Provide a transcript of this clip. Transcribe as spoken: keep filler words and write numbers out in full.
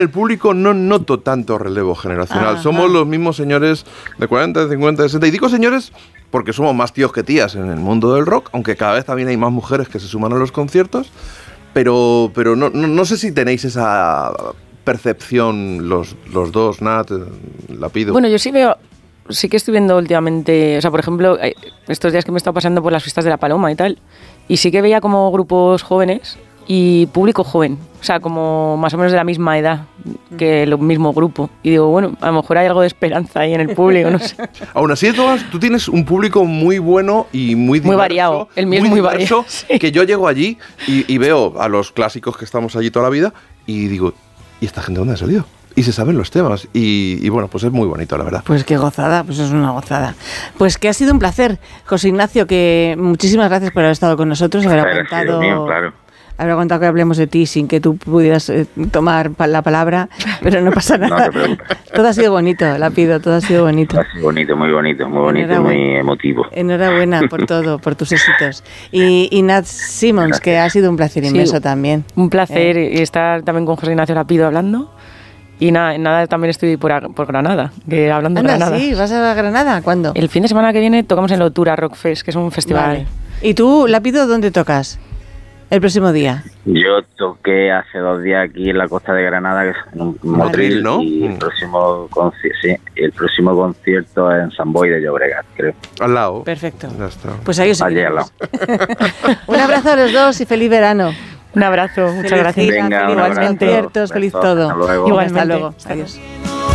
el público no noto tanto relevo generacional. Ajá. Somos los mismos señores de cuarenta, cincuenta, sesenta. Y digo señores porque somos más tíos que tías en el mundo del rock, aunque cada vez también hay más mujeres que se suman a los conciertos. Pero, pero no, no, no sé si tenéis esa percepción los, los dos, Nat, Lapido. Bueno, yo sí veo, sí que estoy viendo últimamente, o sea, por ejemplo, estos días que me he estado pasando por las fiestas de la Paloma y tal, y sí que veía como grupos jóvenes y público joven, o sea, como más o menos de la misma edad que el mismo grupo. Y digo, bueno, a lo mejor hay algo de esperanza ahí en el público, no sé. Aún así, de todas, tú tienes un público muy bueno y muy diverso. Muy variado, el mío es muy variado, sí. Que yo llego allí y, y veo a los clásicos que estamos allí toda la vida y digo, ¿y esta gente dónde ha salido? Y se saben los temas y, y bueno, pues es muy bonito, la verdad. Pues qué gozada, pues es una gozada. Pues que ha sido un placer, José Ignacio, que muchísimas gracias por haber estado con nosotros, haber aguantado... Mío, claro. Habrá contado que hablemos de ti sin que tú pudieras eh, tomar pa- la palabra, pero no pasa nada. No te preocupes. Todo ha sido bonito, Lapido, todo ha sido bonito. Ha sido bonito, muy bonito, muy bonito, Enhorabuena. muy emotivo. Enhorabuena por todo, por tus éxitos. Y, y Nat Simmons, que ha sido un placer inmenso Sí, también. Un placer Eh. y estar también con José Ignacio Lapido hablando. Y nada, nada también estoy por, por Granada, que hablando Anda, de Granada. sí, ¿vas a Granada? ¿Cuándo? El fin de semana que viene tocamos en Lotura Rock Fest, que es un festival. Vale. ¿Y tú, Lapido, dónde tocas el próximo día? Yo toqué hace dos días aquí en la costa de Granada, que es en un motril, ¿no? y el Mm. próximo, conci- sí, el próximo concierto es en San Boi de Llobregat, creo. Al lado. Perfecto. Ya está. Pues ahí os Allí al lado. seguiremos. Un abrazo a los dos y feliz verano. Un abrazo, muchas Feliz gracias. gira, Venga, feliz un abrazo. conciertos, feliz Besos, todo. hasta luego. Igualmente. Hasta Igualmente. luego. Adiós.